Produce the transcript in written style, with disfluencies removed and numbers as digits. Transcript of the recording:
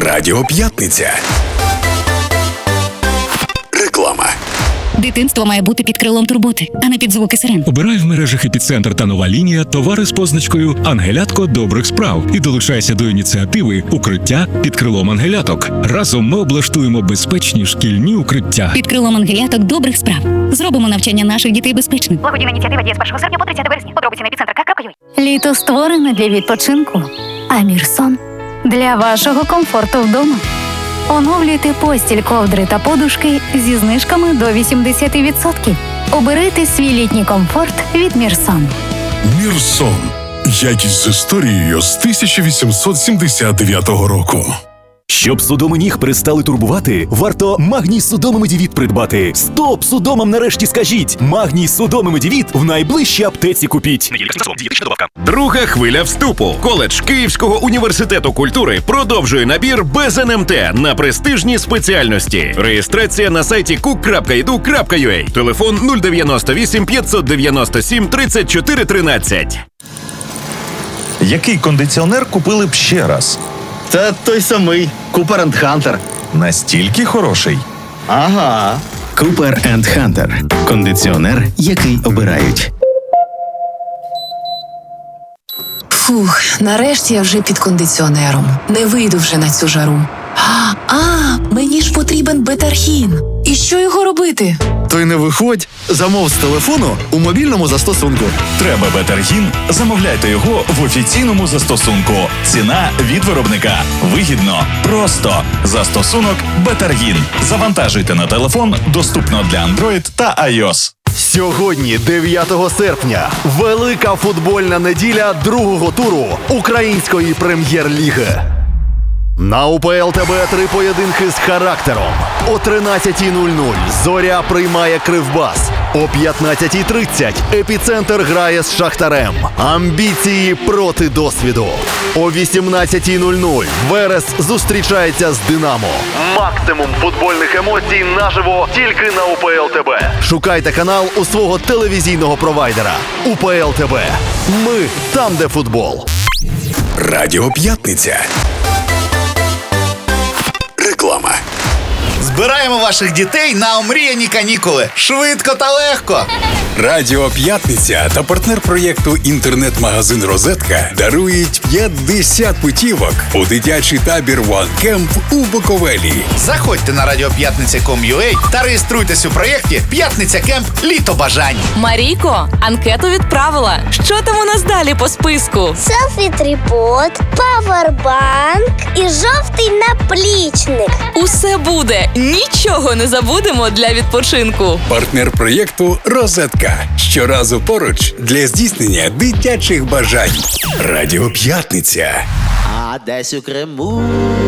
Радіо П'ятниця. Реклама. Дитинство має бути під крилом турботи, а не під звуки сирен. Обирай в мережах «Епіцентр» та «Нова лінія» товари з позначкою «Ангелятко добрих справ» і долучайся до ініціативи «Укриття під крилом ангеляток». Разом ми облаштуємо безпечні шкільні укриття. Під крилом ангеляток добрих справ. Зробимо навчання наших дітей безпечним. Благодійна ініціатива діє з 1 серпня по 30 вересня. Подробиці на epicenter.ua. Літо створене для відпочинку, а Мірсон – для вашого комфорту вдома. Оновлюйте постіль, ковдри та подушки зі знижками до 80%. Оберите свій літній комфорт від Мірсон. Мірсон. Якість з історією з 1879 року. Щоб судоми ніг перестали турбувати, варто Магній Судоми Медівіт придбати. Стоп судомам нарешті скажіть! Магній Судоми Медівіт в найближчій аптеці купіть. Друга хвиля вступу. Коледж Київського університету культури продовжує набір без НМТ на престижні спеціальності. Реєстрація на сайті cook.edu.ua. Телефон 098 597 34 13. Який кондиціонер купили б ще раз? Та той самий Cooper & Hunter. Настільки хороший? Ага. Cooper & Hunter. Кондиціонер, який обирають. Фух, нарешті я вже під кондиціонером. Не вийду вже на цю жару. Мені ж потрібен бетаргін. І що його робити? То й не виходь. Замов з телефону у мобільному застосунку. Треба бетаргін? Замовляйте його в офіційному застосунку. Ціна від виробника. Вигідно. Просто. Застосунок Бетаргін. Завантажуйте на телефон. Доступно для Android та iOS. Сьогодні, 9 серпня, велика футбольна неділя другого туру Української прем'єр-ліги. На УПЛ ТБ 3 поєдинки з характером. О 13:00 «Зоря» приймає Кривбас. О 15:30 «Епіцентр» грає з Шахтарем. Амбіції проти досвіду. О 18:00 «Верес» зустрічається з «Динамо». Максимум футбольних емоцій наживо тільки на УПЛ ТБ. Шукайте канал у свого телевізійного провайдера. УПЛ ТБ. Ми там, де футбол. Радіо П'ятниця. Реклама. Збираємо ваших дітей на омріяні канікули. Швидко та легко. Радіо П'ятниця та партнер проєкту інтернет-магазин «Розетка» дарують 50 путівок у дитячий табір One Camp у Буковелі. Заходьте на radiopятниця.com.ua та реєструйтесь у проєкті «П'ятниця Кемп. Літо бажань». Марійко, анкету відправила. Що там у нас далі по списку? Селфі-трипод, павербанк і жовтий наплічник. Усе буде. Нічого не забудемо для відпочинку. Партнер проєкту «Розетка». Щоразу поруч для здійснення дитячих бажань. Радіо П'ятниця. А десь у Криму